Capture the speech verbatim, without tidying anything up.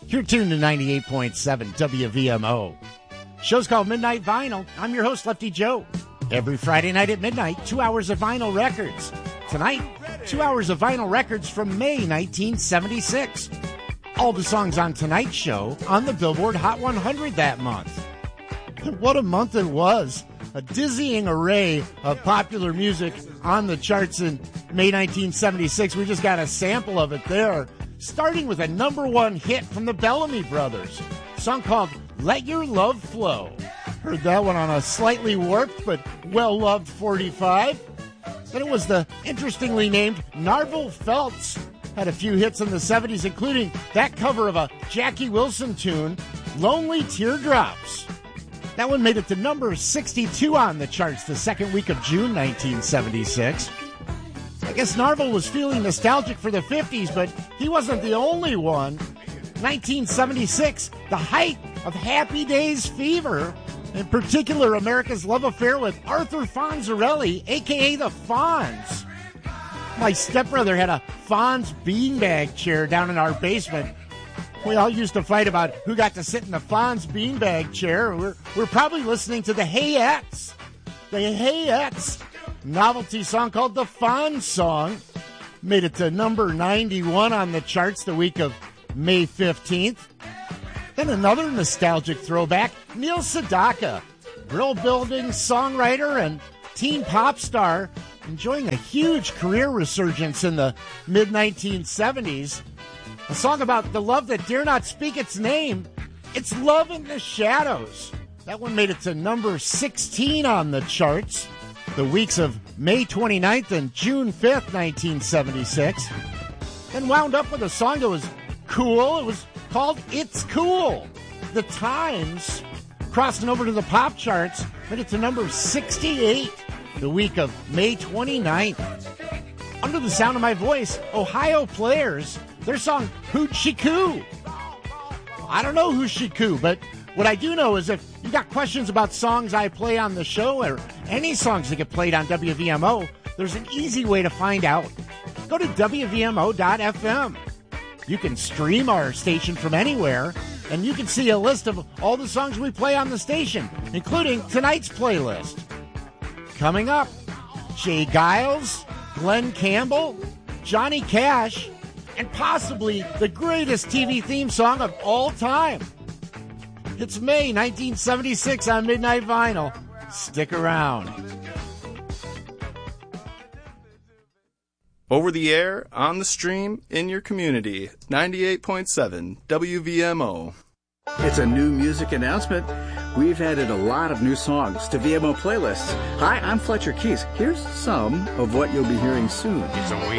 You're tuned to ninety-eight point seven W V M O. Show's called Midnight Vinyl. I'm your host, Lefty Joe. Every Friday night at midnight, two hours of vinyl records. Tonight, two hours of vinyl records from May nineteen seventy-six. All the songs on tonight's show on the Billboard Hot one hundred that month. What a month it was. A dizzying array of popular music on the charts in May nineteen seventy-six. We just got a sample of it there. Starting with a number one hit from the Bellamy Brothers. A song called Let Your Love Flow. Heard that one on a slightly warped but well-loved forty-five. Then it was the interestingly named Narvel Felts. Had a few hits in the seventies, including that cover of a Jackie Wilson tune, Lonely Teardrops. That one made it to number sixty-two on the charts the second week of June nineteen seventy-six. I guess Narvel was feeling nostalgic for the fifties, but he wasn't the only one. nineteen seventy-six, the height of Happy Days fever, in particular America's love affair with Arthur Fonzarelli, a k a the Fonz. My stepbrother had a Fonz beanbag chair down in our basement. We all used to fight about who got to sit in the Fonz beanbag chair. We're, we're probably listening to the Hayettes. The Hayettes. Novelty song called the Fonz Song. Made it to number ninety-one on the charts the week of May fifteenth. Then another nostalgic throwback, Neil Sedaka, brill-building songwriter and teen pop star, enjoying a huge career resurgence in the mid nineteen seventies. A song about the love that dare not speak its name. It's Love in the Shadows. That one made it to number sixteen on the charts the weeks of May twenty-ninth and June fifth, nineteen seventy-six. Then wound up with a song that was cool. It was called It's Cool. The Times, crossing over to the pop charts, made it to number sixty-eight the week of May twenty-ninth. Under the sound of my voice, Ohio Players, their song Who'd She Coo? I don't know who's she coo, but what I do know is if you got questions about songs I play on the show or any songs that get played on W V M O, there's an easy way to find out. Go to W V M O dot F M. You can stream our station from anywhere, and you can see a list of all the songs we play on the station, including tonight's playlist. Coming up, Jay Giles, Glenn Campbell, Johnny Cash, and possibly the greatest T V theme song of all time. It's May nineteen seventy-six on Midnight Vinyl. Stick around. Over the air, on the stream, in your community, ninety-eight point seven W V M O. It's a new music announcement. We've added a lot of new songs to V M O playlists. Hi, I'm Fletcher Keys. Here's some of what you'll be hearing soon. It's a way